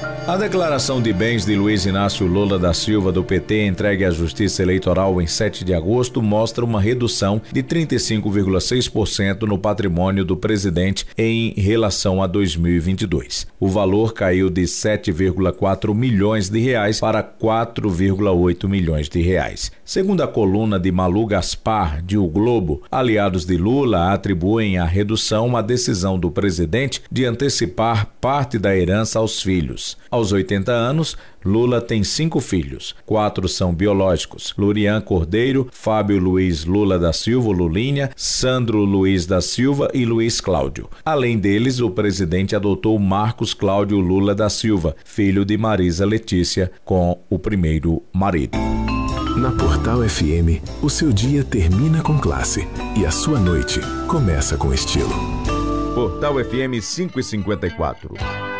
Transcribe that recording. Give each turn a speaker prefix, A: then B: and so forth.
A: A declaração de bens de Luiz Inácio Lula da Silva, do PT, entregue à Justiça Eleitoral em 7 de agosto, mostra uma redução de 35,6% no patrimônio do presidente em relação a 2022. O valor caiu de 7,4 milhões de reais para 4,8 milhões de reais. Segundo a coluna de Malu Gaspar, de O Globo, aliados de Lula atribuem à redução a decisão do presidente de antecipar parte da herança aos filhos. Aos 80 anos, Lula tem 5 filhos. 4 são biológicos: Lurian Cordeiro, Fábio Luiz Lula da Silva, Lulinha, Sandro Luiz da Silva e Luiz Cláudio. Além deles, o presidente adotou Marcos Cláudio Lula da Silva, filho de Marisa Letícia, com o primeiro marido.
B: Na Portal FM, o seu dia termina com classe e a sua noite começa com estilo.
A: Portal FM 5:54.